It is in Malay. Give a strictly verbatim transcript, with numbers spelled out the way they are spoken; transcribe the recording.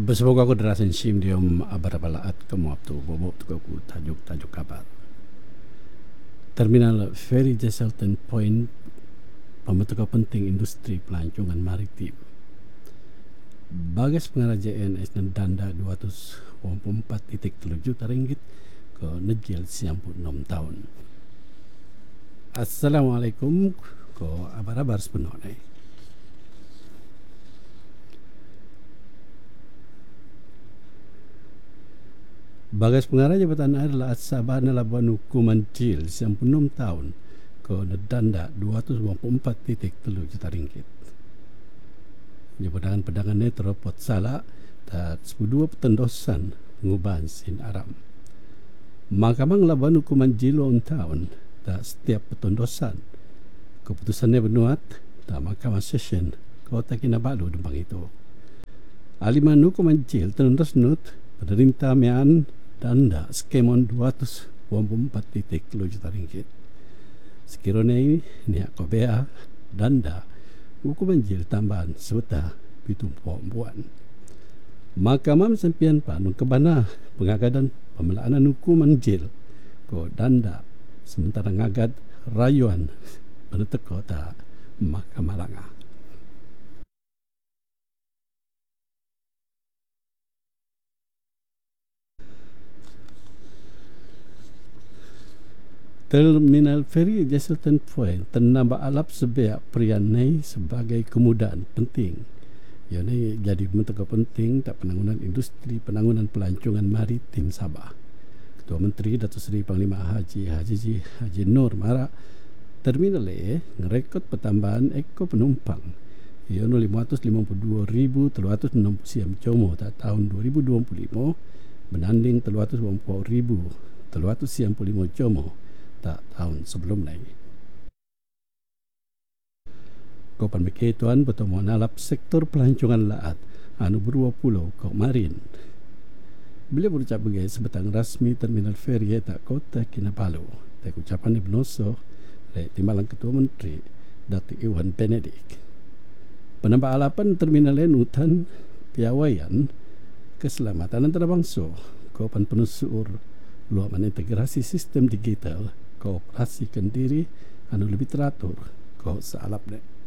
Besemoga aku derasin sim diom abar-abalaat kamu tu bobok tu aku tajuk-tajuk kabar. Terminal Ferry Jesselton Point pembentukan penting industri pelancongan maritim. Bagas pengarah J N S dan danda dua ratus empat titik tiga juta ringgit ke nejil sembilan puluh enam tahun. Assalamualaikum ko abar-abar sepenuhnya. Bagas pengarah Jabatan Air Laut Sabah na laban hukuman jil sembilan puluh enam tahun ke denda dua ratus dua puluh empat titik tiga juta ringgit. Jabatan pedangan ini teropot salah dan sepuluh dua petendosan pengubahan sin aram. Mahkamah laban hukuman jil on tahun dan setiap petendosan keputusannya benuat dan Mahkamah Session Kota Kinabalu dembang itu. Aliman hukuman jil tendos nut pemerintah mian danda skemon dua ratus dua puluh empat titik tiga juta ringgit. Sekiranya ini niak kobea danda hukuman jil tambahan serta pitumpu buan. Mahkamah sempian panu kebana pengagadan pemelaanan hukuman jil ko danda sementara ngagad rayuan penetek kota Mahkamah Langah. Terminal Ferry Jesselton Point ternambah alap sebiak perianai sebagai kemudahan penting. Ia ni jadi mentega penting tak penangunan industri penangunan pelancongan maritim Sabah. Ketua Menteri Datuk Seri Panglima Haji Haji Haji Nur Mara terminal E ngerekod pertambahan ekor penumpang. Ia no lima ratus lima puluh dua ribu tiga ratus enam puluh siam como tak tahun dua ribu dua puluh lima menanding tiga ratus dua puluh ribu tiga ratus enam puluh lima como tak tahun sebelum ini. Kopan berkaitan pertemuan alap sektor pelancongan laut anu berua pulau kau marin. Beliau berucap sebagai sebetang rasmi terminal ferry tak Kota Kinabalu. Tak ucapan di Benoso oleh Timbalan Ketua Menteri Datuk Iwan Benedik. Penambah alapan terminal hutan piawaian keselamatan antarabangsa kopan penusur luapan integrasi sistem digital kooperasikan diri anu lebih teratur kau sealap ne.